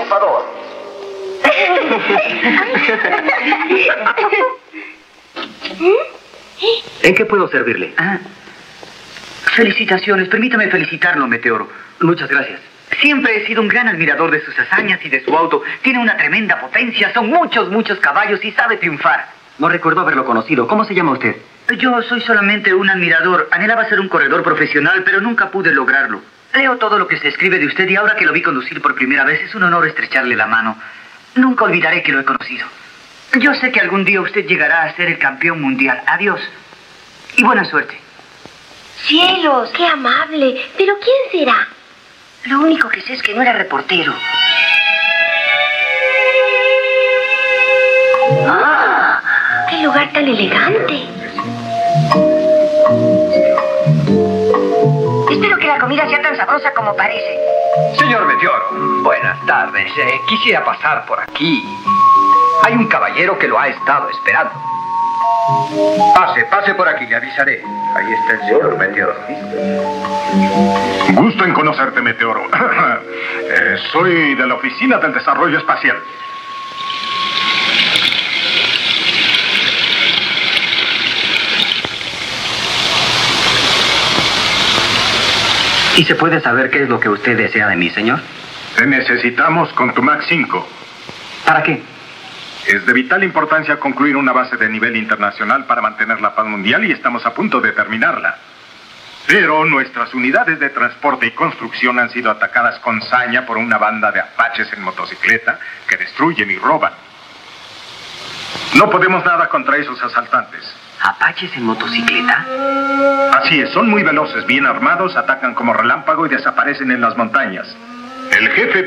usurpador. ¿En qué puedo servirle? Felicitaciones. Permítame felicitarlo, Meteoro. Muchas gracias. Siempre he sido un gran admirador de sus hazañas y de su auto. Tiene una tremenda potencia, son muchos caballos y sabe triunfar. No recuerdo haberlo conocido. ¿Cómo se llama usted? Yo soy solamente un admirador. Anhelaba ser un corredor profesional, pero nunca pude lograrlo. Leo todo lo que se escribe de usted y ahora que lo vi conducir por primera vez es un honor estrecharle la mano. Nunca olvidaré que lo he conocido. Yo sé que algún día usted llegará a ser el campeón mundial. Adiós. Y buena suerte. ¡Cielos! ¡Qué amable! ¿Pero quién será? Lo único que sé es que no era reportero. ¡Ah! ¡Qué lugar tan elegante! Espero que la comida sea tan sabrosa como parece. Señor Meteoro, buenas tardes. Quisiera pasar por aquí. Hay un caballero que lo ha estado esperando. Pase por aquí, le avisaré. Ahí está el señor Meteoro. Gusto en conocerte, Meteoro. Soy de la Oficina del Desarrollo Espacial. ¿Y se puede saber qué es lo que usted desea de mí, señor? Te necesitamos con tu Mach 5. ¿Para qué? Es de vital importancia concluir una base de nivel internacional para mantener la paz mundial y estamos a punto de terminarla. Pero nuestras unidades de transporte y construcción han sido atacadas con saña por una banda de apaches en motocicleta que destruyen y roban. No podemos nada contra esos asaltantes. ¿Apaches en motocicleta? Así es, son muy veloces, bien armados, atacan como relámpago y desaparecen en las montañas. El jefe